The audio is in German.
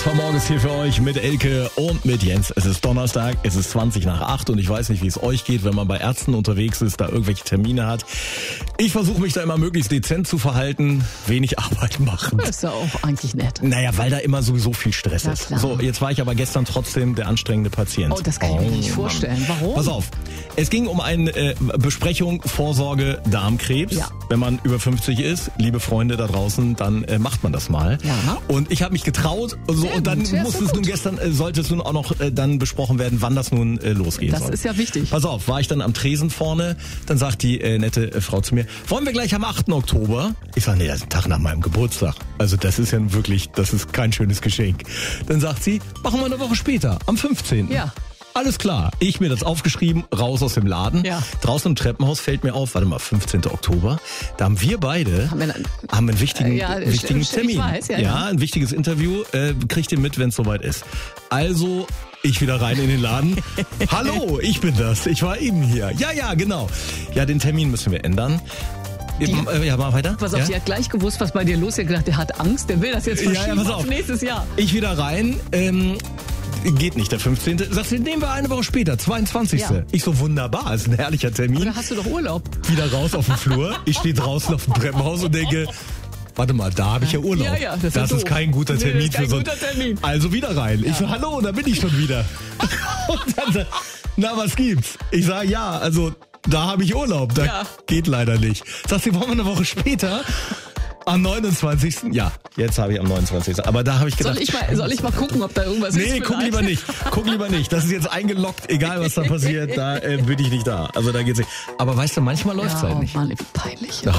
Morgens hier für euch mit Elke und mit Jens. Es ist Donnerstag, es ist 20:08 und ich weiß nicht, wie es euch geht, wenn man bei Ärzten unterwegs ist, da irgendwelche Termine hat. Ich versuche mich da immer möglichst dezent zu verhalten, wenig Arbeit machen. Das ist ja auch eigentlich nett. Naja, weil da immer sowieso viel Stress Ja, ist. klar. So, jetzt war ich aber gestern trotzdem der anstrengende Patient. Oh, das kann ich mir nicht vorstellen. Warum? Pass auf, es ging um eine Besprechung Vorsorge Darmkrebs. Ja. Wenn man über 50 ist, liebe Freunde da draußen, dann macht man das mal. Ja. Und ich habe mich getraut so, Sehr und dann gut, ja, musste sehr es nun gut. gestern, sollte es nun auch noch dann besprochen werden, wann das nun losgehen Das soll. ist ja wichtig. Pass auf, war ich dann am Tresen vorne, dann sagt die nette Frau zu mir, wollen wir gleich am 8. Oktober? Ich sage, nee, das ist ein Tag nach meinem Geburtstag. Also das ist ja wirklich, das ist kein schönes Geschenk. Dann sagt sie, machen wir eine Woche später, am 15. Ja. Alles klar, ich mir das aufgeschrieben, raus aus dem Laden. Ja. Draußen im Treppenhaus fällt mir auf, warte mal, 15. Oktober. Da haben wir beide Haben wir einen wichtigen, Ja, wichtigen ich Termin. weiß, ja. Ein wichtiges Interview. Kriegt ihr mit, wenn es soweit ist. Also, ich wieder rein in den Laden. Hallo, ich bin das. Ich war eben hier. Ja, genau. Ja, den Termin müssen wir ändern. Ja, mal weiter. Pass auf, ja? sie hat gleich gewusst, was bei dir los ist. Sie hat gedacht, der hat Angst, der will das jetzt verschieben pass auf auf. nächstes Jahr. Ich wieder rein. Geht nicht, der 15. Sagt sie, nehmen wir eine Woche später, 22. Ja. Ich so, wunderbar, ist ein herrlicher Termin. Oder hast du doch Urlaub? Wieder raus auf den Flur. Ich stehe draußen auf dem Treppenhaus und denke, warte mal, da habe ich ja Urlaub. Ja, das ist doof. kein guter Nee, Termin das ist kein für so. guter Termin. Also wieder rein. Ich so, hallo, da bin ich schon wieder. Und dann, na, was gibt's? Ich sage, ja, also da habe ich Urlaub. Da Ja. geht leider nicht. Sagt sie, wollen wir eine Woche später? Am 29. Ja, jetzt habe ich am 29. Aber da habe ich gedacht... Soll ich mal gucken, ob da irgendwas ist? Nee, guck lieber nicht. Guck lieber nicht. Das ist jetzt eingeloggt, egal was da passiert, da bin ich nicht da. Also da geht's nicht. Aber weißt du, manchmal läuft's halt nicht. Mann, wie peinlich.